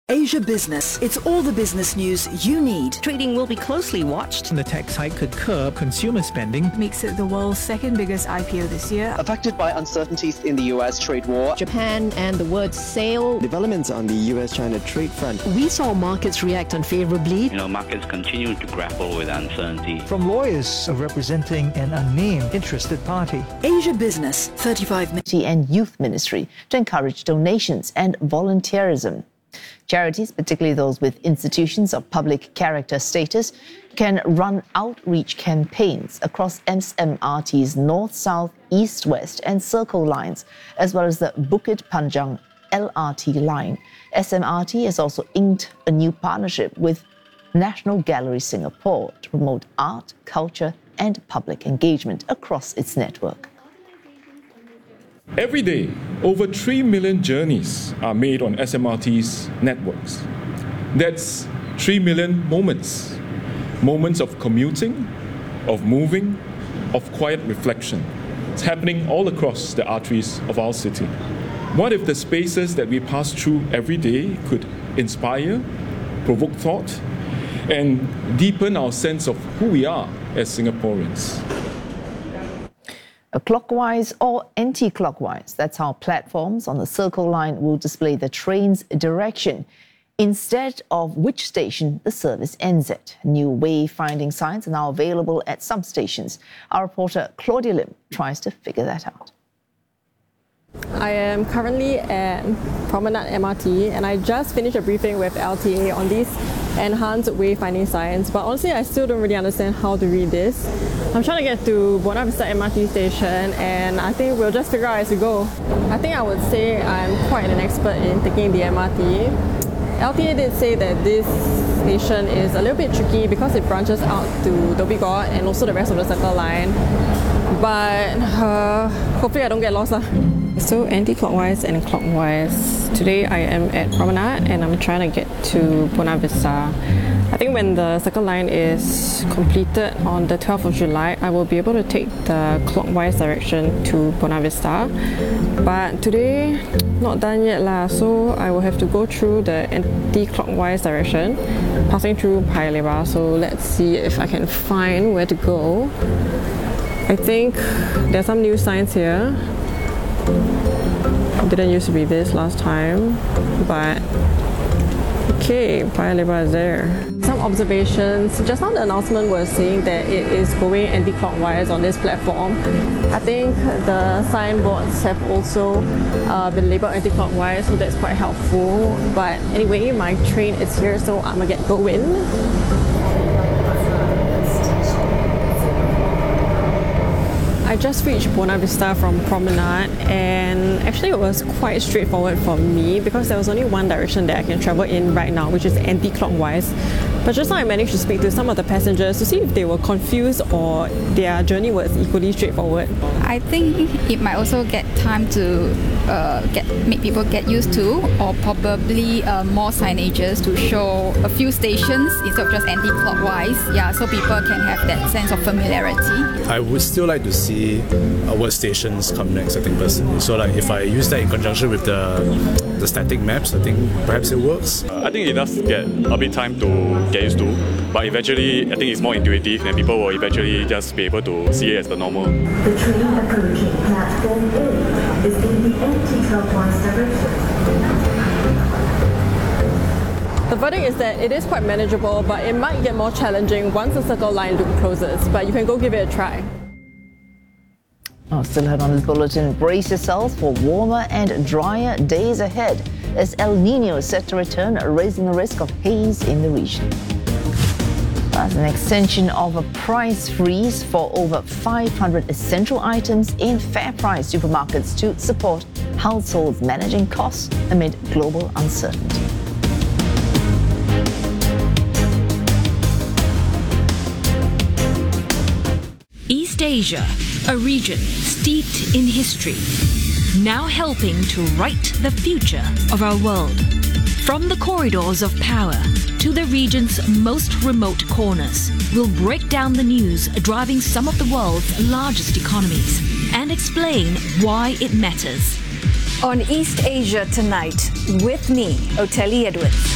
Asia Business. It's all the business news you need. Trading will be closely watched. The tax hike could curb consumer spending. Makes it the world's second biggest IPO this year. Affected by uncertainties in the US trade war. Japan and the word sale. Developments on the US-China trade front. We saw markets react unfavorably. Markets continue to grapple with uncertainty. From lawyers representing an unnamed interested party. Asia Business, 35 minutes. And Youth Ministry to encourage donations and volunteerism. Charities, particularly those with institutions of public character status, can run outreach campaigns across SMRT's north, south, east, west and circle lines, as well as the Bukit Panjang LRT line. SMRT has also inked a new partnership with National Gallery Singapore to promote art, culture and public engagement across its network. Every day, over 3 million journeys are made on SMRT's networks. That's 3 million moments. Moments of commuting, of moving, of quiet reflection. It's happening all across the arteries of our city. What if the spaces that we pass through every day could inspire, provoke thought, and deepen our sense of who we are as Singaporeans? Clockwise or anti-clockwise, that's how platforms on the Circle Line will display the train's direction instead of which station the service ends at. New wayfinding signs are now available at some stations. Our reporter Claudia Lim tries to figure that out. I am currently at Promenade MRT and I just finished a briefing with LTA on these enhanced wayfinding signs, but honestly I still don't really understand how to read this. I'm trying to get to Buona Vista MRT station and I think we'll just figure out as we go. I think I would say I'm quite an expert in taking the MRT. LTA did say that this station is a little bit tricky because it branches out to Dhoby Ghaut and also the rest of the Circle Line, but hopefully I don't get lost. So anti-clockwise and clockwise. Today I am at Promenade and I'm trying to get to Buona Vista. I think when the Circle Line is completed on the 12th of July, I will be able to take the clockwise direction to Buona Vista. But today, not done yet lah, so I will have to go through the anti-clockwise direction, passing through Paya Lebar. So let's see if I can find where to go. I think there are some new signs here. Didn't used to be this last time, but okay, Paya Lebar is there. Some observations. Just now the announcement was saying that it is going anti-clockwise on this platform. I think the signboards have also been labelled anti-clockwise, so that's quite helpful. But anyway, my train is here, so I'm gonna get going. I just reached Buona Vista from Promenade and actually it was quite straightforward for me because there was only one direction that I can travel in right now, which is anti-clockwise. But just now I managed to speak to some of the passengers to see if they were confused or their journey was equally straightforward. I think it might also get time to make people get used to, or probably more signages to show a few stations instead of just anti-clockwise, so people can have that sense of familiarity. I would still like to see what stations come next, I think personally. So like if I use that in conjunction with the static maps, I think perhaps it works. I think it does get a bit time to get used to, but eventually I think it's more intuitive and people will eventually just be able to see it as the normal. The train approaching platform A is in the anti-clockwise direction. The verdict is that it is quite manageable, but it might get more challenging once the Circle Line loop closes, but you can go give it a try. Still ahead on this bulletin, brace yourselves for warmer and drier days ahead as El Nino is set to return, raising the risk of haze in the region. As an extension of a price freeze for over 500 essential items in fair-price supermarkets to support households managing costs amid global uncertainty. East Asia, a region steeped in history, now helping to write the future of our world. From the corridors of power to the region's most remote corners, we'll break down the news driving some of the world's largest economies and explain why it matters. On East Asia Tonight, with me, Oteli Edwards.